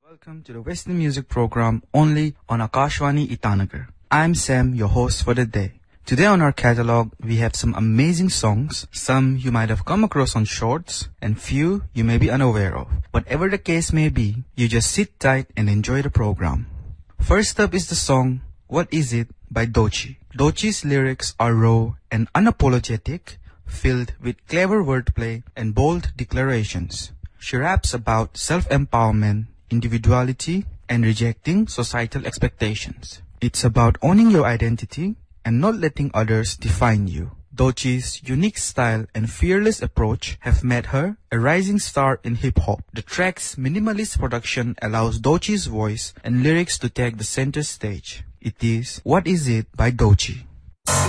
Welcome to the Western Music Program only on Akashvani Itanagar. I'm Sam, your host for the day. Today on our catalog, we have some amazing songs. Some you might have come across on shorts, and few you may be unaware of. Whatever the case may be, you just sit tight and enjoy the program. First up is the song What Is It by Doechii. Doechii's lyrics are raw and unapologetic, filled with clever wordplay and bold declarations. She raps about self-empowerment, individuality, and rejecting societal expectations. It's about owning your identity and not letting others define you. Doechii's unique style and fearless approach have made her a rising star in hip-hop. The track's minimalist production allows Doechii's voice and lyrics to take the center stage. It is What Is It by Doechii.